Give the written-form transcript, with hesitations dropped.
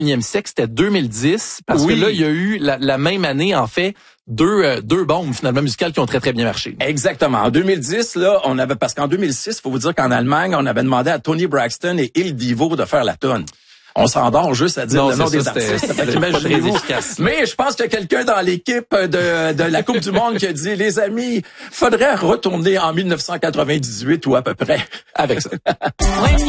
21e siècle, c'était 2010, parce que là, il y a eu la même année, en fait, deux bombes finalement musicales qui ont très très bien marché. Exactement. En 2010, là, parce qu'en 2006, il faut vous dire qu'en Allemagne, on avait demandé à Tony Braxton et Il Divo de faire la tonne. On s'endort juste à dire le nom des artistes. Imaginez-vous. Mais je pense qu'il y a quelqu'un dans l'équipe de la Coupe du Monde qui a dit, les amis, faudrait retourner en 1998 ou à peu près. Avec ça.